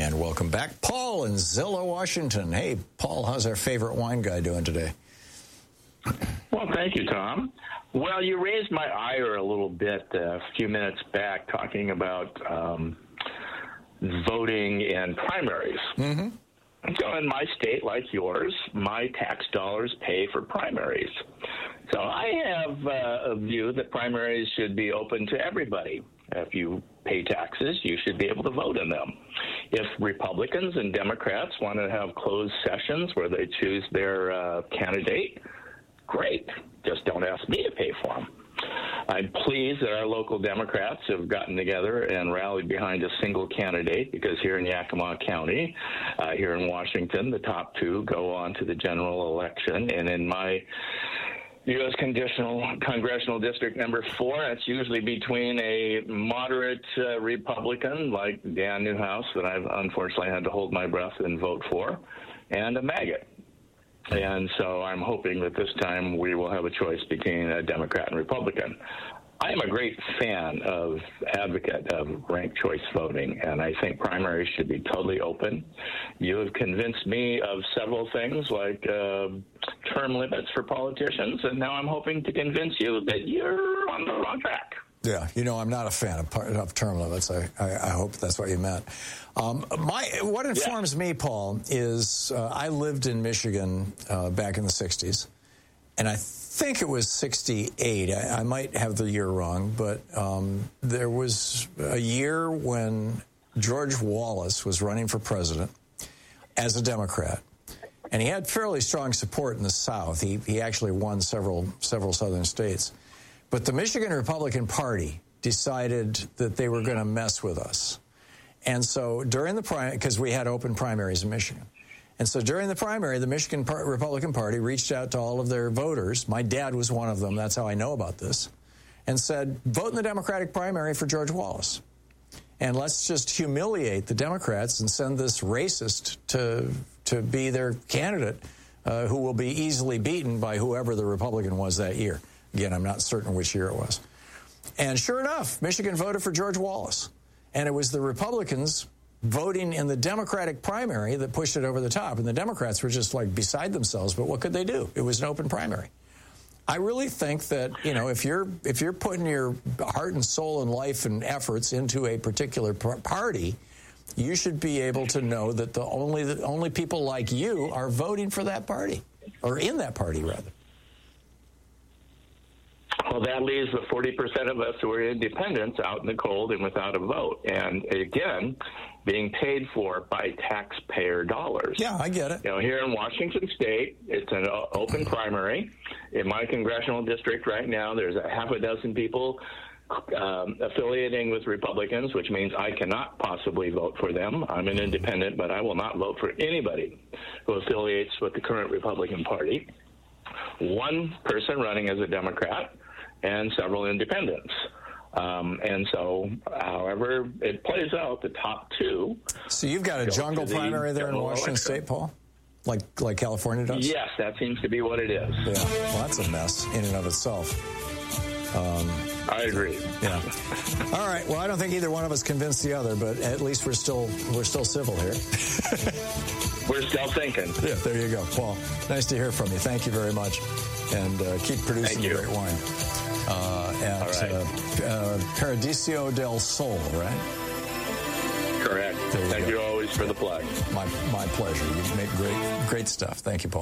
And welcome back, Paul in Zillow, Washington. Hey, Paul, how's our favorite wine guy doing today? Well, thank you, Tom. Well, you raised my ire a little bit a few minutes back talking about voting in primaries. Mm-hmm. So in my state, like yours, my tax dollars pay for primaries. So I have a view that primaries should be open to everybody. If you pay taxes, you should be able to vote in them. If Republicans and Democrats want to have closed sessions where they choose their candidate, great. Just don't ask me to pay for them. I'm pleased that our local Democrats have gotten together and rallied behind a single candidate, because here in Yakima County, here in Washington, the top two go on to the general election. And in my U.S. Congressional District number 4, that's usually between a moderate Republican like Dan Newhouse, that I've unfortunately had to hold my breath and vote for, and a maggot. And so I'm hoping that this time we will have a choice between a Democrat and Republican. I am a great advocate of ranked choice voting, and I think primaries should be totally open. You have convinced me of several things, like term limits for politicians, and now I'm hoping to convince you that you're on the wrong track. Yeah, I'm not a fan of term limits. I hope that's what you meant. What informs me, Paul, is I lived in Michigan back in the 60s, and I think it was 68. I might have the year wrong, but there was a year when George Wallace was running for president as a Democrat, and he had fairly strong support in the South. He actually won several southern states. But the Michigan Republican Party decided that they were going to mess with us. And so during the primary, because we had open primaries in Michigan. And so during the primary, the Michigan Republican Party reached out to all of their voters. My dad was one of them. That's how I know about this. And said, vote in the Democratic primary for George Wallace. And let's just humiliate the Democrats and send this racist to be their candidate, who will be easily beaten by whoever the Republican was that year. Again, I'm not certain which year it was. And sure enough, Michigan voted for George Wallace. And it was the Republicans voting in the Democratic primary that pushed it over the top. And the Democrats were just like beside themselves. But what could they do? It was an open primary. I really think that, if you're putting your heart and soul and life and efforts into a particular party, you should be able to know that the only people like you are voting for that party, or in that party, rather. Well, that leaves the 40% of us who are independents out in the cold and without a vote. And again, being paid for by taxpayer dollars. Yeah, I get it. Here in Washington State, it's an open primary. In my congressional district right now, there's a half a dozen people affiliating with Republicans, which means I cannot possibly vote for them. I'm an independent, but I will not vote for anybody who affiliates with the current Republican Party. One person running as a Democrat, and several independents. And so, however it plays out, the top two. So you've got a jungle primary there in Washington State, Paul? Like California does? Yes, that seems to be what it is. Yeah, well, that's a mess in and of itself. I agree. Yeah. All right. Well, I don't think either one of us convinced the other, but at least we're still civil here. We're still thinking. Yeah, there you go, Paul. Nice to hear from you. Thank you very much, and keep producing the great wine at Paradiso del Sol, right? Correct. Thank you always for the plug. My pleasure. You make great stuff. Thank you, Paul.